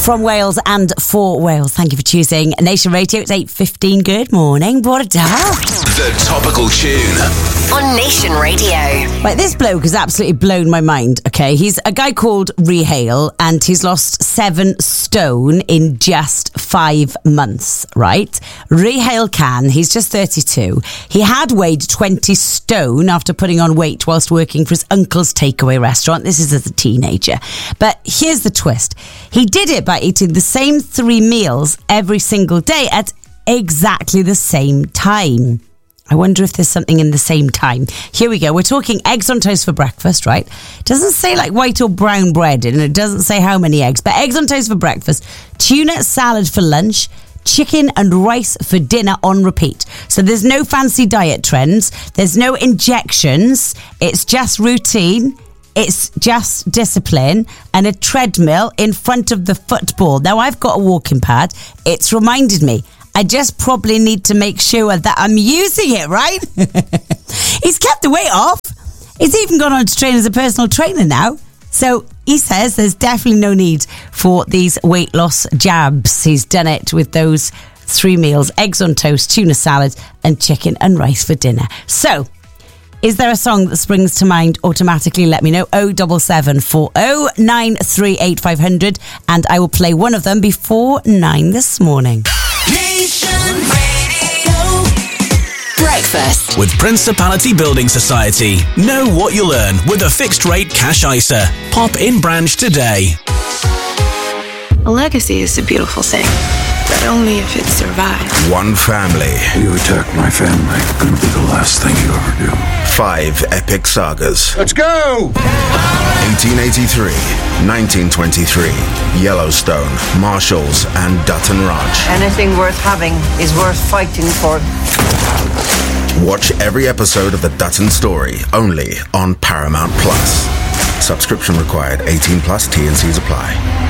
from Wales and for Wales. Thank you for choosing Nation Radio. It's 8:15. Good morning. Bore da. The topical tune on Nation Radio. Right, this bloke has absolutely blown my mind. Okay, he's a guy called Rehale, and he's lost 7 stone in just 5 months. Right, Rehale can. He's just 32. He had weighed 20 stone after putting on weight whilst working for his uncle's takeaway restaurant. This is as a teenager. But here's the twist. He did it by eating the same 3 meals every single day at exactly the same time. I wonder if there's something in the same time. Here we go. We're talking eggs on toast for breakfast, right? It doesn't say like white or brown bread, and it doesn't say how many eggs, but eggs on toast for breakfast, tuna salad for lunch, chicken and rice for dinner on repeat. So there's no fancy diet trends. There's no injections. It's just routine. It's just discipline and a treadmill in front of the football. Now, I've got a walking pad. It's reminded me. I just probably need to make sure that I'm using it, right? He's kept the weight off. He's even gone on to train as a personal trainer now. So he says there's definitely no need for these weight loss jabs. He's done it with those 3 meals, eggs on toast, tuna salad and chicken and rice for dinner. So, is there a song that springs to mind automatically? Let me know. 07740 938 500 and I will play one of them before 9 this morning. Nation Radio. Breakfast with Principality Building Society. Know what you'll earn with a fixed rate cash ISA. Pop in branch today. A legacy is a beautiful thing, but only if it survives. One family. You attack my family, gonna be the last thing you ever do. 5 epic sagas. Let's go! 1883, 1923, Yellowstone, Marshalls, and Dutton Ranch. Anything worth having is worth fighting for. Watch every episode of the Dutton Story, only on Paramount Plus. Subscription required, 18 plus, T&Cs apply.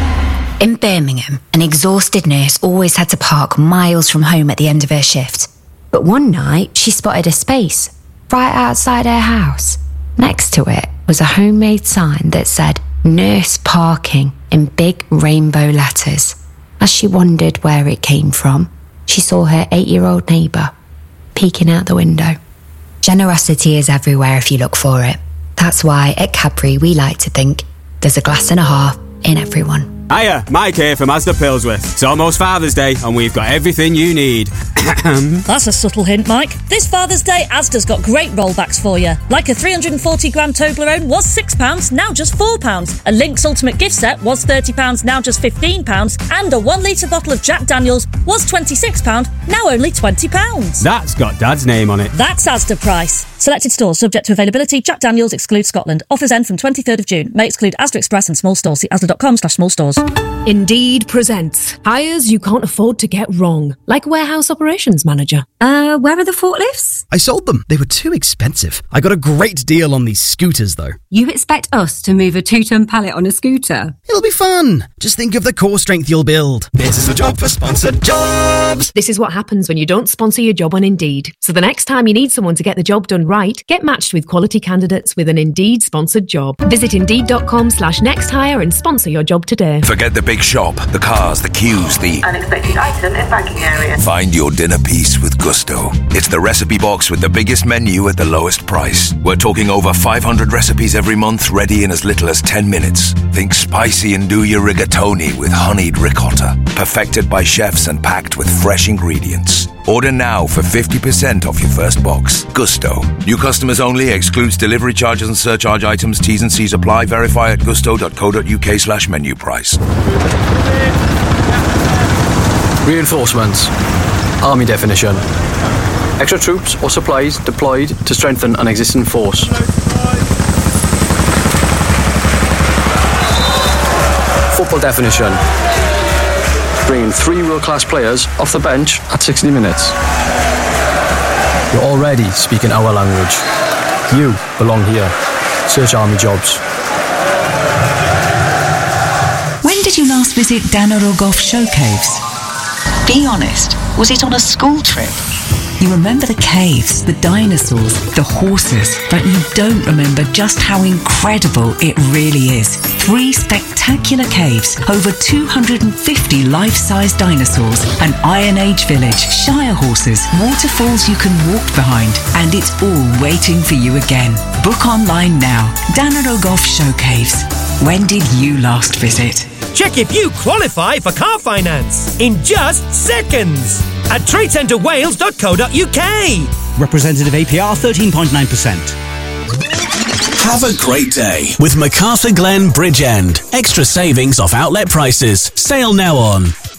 In Birmingham, an exhausted nurse always had to park miles from home at the end of her shift. But one night, she spotted a space right outside her house. Next to it was a homemade sign that said Nurse Parking in big rainbow letters. As she wondered where it came from, she saw her 8-year-old neighbour peeking out the window. Generosity is everywhere if you look for it. That's why at Cadbury we like to think there's a glass and a half in everyone. Hiya, Mike here from Asda Pillsworth. It's almost Father's Day and we've got everything you need. That's a subtle hint, Mike. This Father's Day, Asda's got great rollbacks for you. Like a 340-gram Toblerone was £6, now just £4. A Lynx Ultimate gift set was £30, now just £15. And a 1-litre bottle of Jack Daniels was £26, now only £20. That's got Dad's name on it. That's Asda price. Selected stores subject to availability. Jack Daniels excludes Scotland. Offers end from 23rd of June. May exclude Asda Express and small stores. See asda.com/small stores. Indeed presents hires you can't afford to get wrong, like warehouse operations manager. Where are the forklifts? I sold them. They were too expensive. I got a great deal on these scooters, though. You expect us to move a 2-ton pallet on a scooter? It'll be fun. Just think of the core strength you'll build. This is the job for sponsored jobs. This is what happens when you don't sponsor your job on Indeed. So the next time you need someone to get the job done right, get matched with quality candidates with an Indeed sponsored job. Visit Indeed.com/nexthire and sponsor your job today. Forget the big shop, the cars, the queues, the Unexpected item in banking area. Find your dinner piece with Gusto. It's the recipe box with the biggest menu at the lowest price. We're talking over 500 recipes every month, ready in as little as 10 minutes. Think spicy and do your rigatoni with honeyed ricotta. Perfected by chefs and packed with fresh ingredients. Order now for 50% off your first box. Gusto. New customers only. Excludes delivery charges and surcharge items. T's and C's apply. Verify at gusto.co.uk/menu price. Reinforcements. Army definition. Extra troops or supplies deployed to strengthen an existing force. Football definition. Bringing 3 world-class players off the bench at 60 minutes. You're already speaking our language. You belong here. Search Army Jobs. When did you last visit Dana Rogoff Show Caves? Be honest, was it on a school trip? You remember the caves, the dinosaurs, the horses, but you don't remember just how incredible it really is. 3 spectacular caves, over 250 life-size dinosaurs, an Iron Age village, Shire horses, waterfalls you can walk behind, and it's all waiting for you again. Book online now. Danner Ogoff Show Caves. When did you last visit? Check if you qualify for car finance in just seconds at tradecentrewales.co.uk. Representative APR 13.9%. Have a great day with MacArthur Glen Bridgend. Extra savings off outlet prices. Sale now on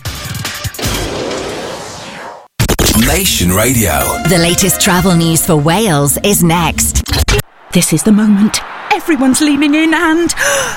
Nation Radio. The latest travel news for Wales is next. This is the moment. Everyone's leaning in and...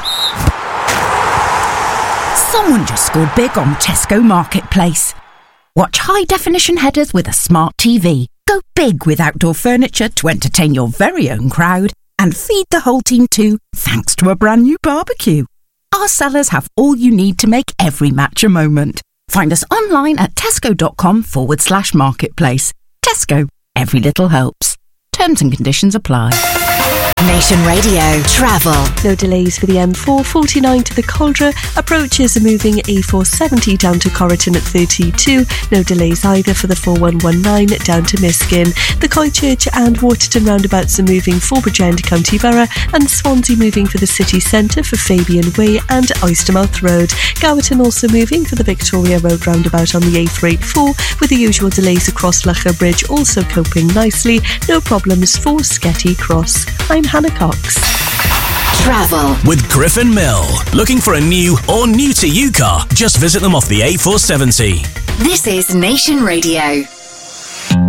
Someone just scored big on Tesco Marketplace. Watch high-definition headers with a smart TV. Go big with outdoor furniture to entertain your very own crowd. And feed the whole team too, thanks to a brand new barbecue. Our sellers have all you need to make every match a moment. Find us online at tesco.com/marketplace. Tesco. Every little helps. Terms and conditions apply. Nation Radio Travel. No delays for the M4, 49 to the Caldra. Approaches are moving A470 down to Corriton at 32. No delays either for the 4119 down to Miskin. The Coychurch and Waterton roundabouts are moving for Bridgend County Borough, and Swansea moving for the city centre for Fabian Way and Oystermouth Road. Gowerton also moving for the Victoria Road roundabout on the A484, with the usual delays across Locher Bridge also coping nicely. No problems for Sketty Cross. I'm Hannah Cox. Travel with Griffin Mill. Looking for a new or new to you car? Just visit them off the A470. This is Nation Radio.